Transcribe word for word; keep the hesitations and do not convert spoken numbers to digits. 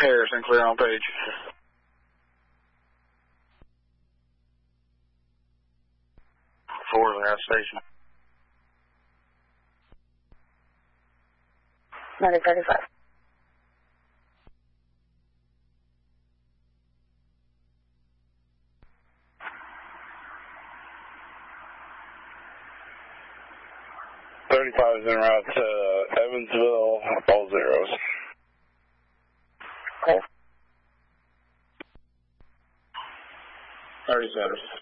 Harrison, clear on page. Four last station. Number thirty-five. thirty-five is en route to Evansville, all zeros. Clear. thirty-seven.